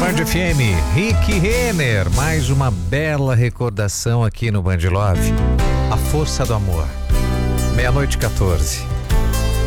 Band FM, Rick Renner, mais uma bela recordação aqui no Band Love. A força do amor. 00:14.